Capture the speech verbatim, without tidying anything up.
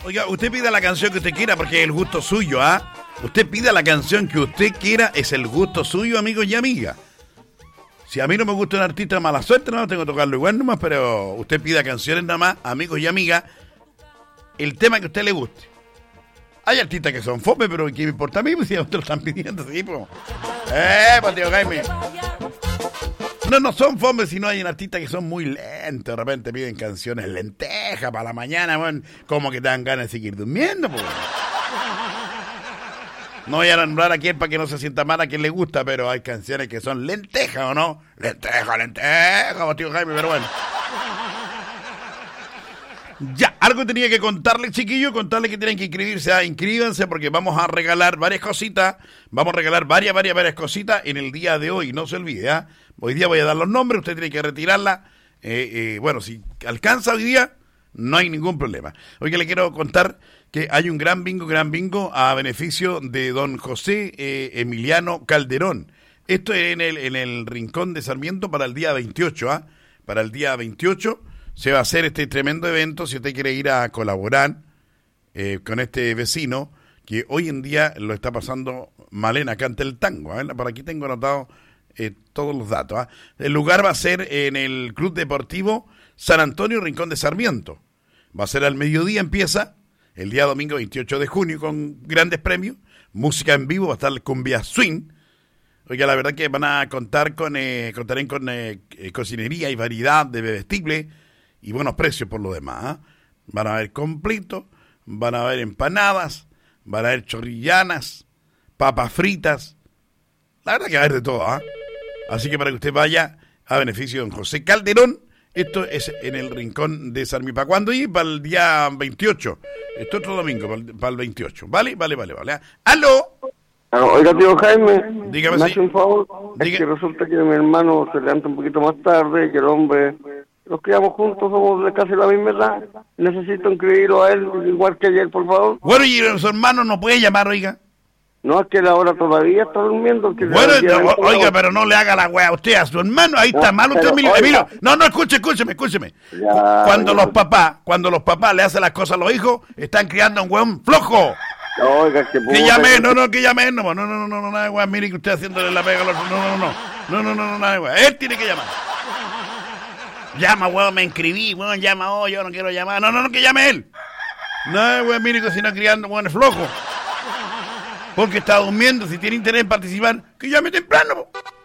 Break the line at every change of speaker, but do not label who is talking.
Oiga, usted pida la canción que usted quiera porque es el gusto suyo, ¿ah? Usted pida la canción que usted quiera, es el gusto suyo, amigos y amigas. Si a mí no me gusta un artista, mala suerte, no tengo que tocarlo igual nomás, pero usted pida canciones nada más, amigos y amigas, el tema que a usted le guste. Hay artistas que son fome, pero ¿qué me importa a mí? Pues si a usted lo están pidiendo, sí, pues. Eh, pues tío Jaime. No, no son fome, sino hay artistas que son muy lentos. De repente piden canciones lentejas para la mañana, bueno, como que te dan ganas de seguir durmiendo, pues. No voy a nombrar a quién para que no se sienta mal a quien le gusta, pero hay canciones que son lentejas, ¿o no? Lenteja, lenteja, tío Jaime, pero bueno. Ya, algo tenía que contarles, chiquillos, contarles que tienen que inscribirse, ah, inscríbanse porque vamos a regalar varias cositas, vamos a regalar varias, varias, varias cositas en el día de hoy, no se olvide, ¿ah? Hoy día voy a dar los nombres, usted tiene que retirarla, eh, eh, bueno, si alcanza hoy día, no hay ningún problema. Hoy que le quiero contar que hay un gran bingo, gran bingo a beneficio de don José eh, Emiliano Calderón. Esto es en el, en el Rincón de Sarmiento para el día veintiocho, ¿ah? Para el día veintiocho. Se va a hacer este tremendo evento, si usted quiere ir a colaborar eh, con este vecino, que hoy en día lo está pasando Malena, canta el tango. ¿eh? Por aquí tengo anotado eh, todos los datos. ¿eh? El lugar va a ser en el Club Deportivo San Antonio, Rincón de Sarmiento. Va a ser al mediodía, empieza el día domingo veintiocho de junio con grandes premios, música en vivo, va a estar el Cumbia Swing. Oiga, la verdad que van a contar con, eh, contarán con eh, cocinería y variedad de bebestibles, y buenos precios por lo demás. ¿eh? Van a haber completos, van a haber empanadas, van a haber chorrillanas, papas fritas. La verdad que va a haber de todo. ¿eh? Así que para que usted vaya a beneficio de don José Calderón, esto es en el Rincón de Sarmiento. ¿Para cuándo ir? Para el día veintiocho. Esto es otro domingo, para el, para el veintiocho. ¿Vale? Vale, vale, vale. ¿eh? ¡Aló!
Oiga, tío Jaime,
dígame,
me hace un favor. Diga. Es que resulta que mi hermano se levanta un poquito más tarde, que el hombre... Los criamos juntos, somos de casi la misma edad. Necesito inscribirlo a él, igual que ayer, por favor.
Bueno, y su hermano no puede llamar, oiga.
No, es que él ahora todavía está durmiendo. Que
bueno, no, oiga, pero no le haga la wea a usted, a su hermano. Ahí está, no, mal usted, Emilio. Emilio. No, no, escuche, escúcheme, escúcheme. Ya, cuando ya. los papás, cuando los papás le hacen las cosas a los hijos, están criando a un weón flojo.
Oiga, que
Que llame, no, no, que llame, no, no, no, no, no, no, nada de weón. Mire que usted haciéndole la pega a los... No, no, no, no, no, no, no, nada de weón. Él tiene que llamar. Llama, weón, me inscribí, weón, llama, oh, yo no quiero llamar. No, no, no, que llame él. No, weón, mire que si no criando, weón, es flojo. Porque está durmiendo, si tiene interés en participar, que llame temprano.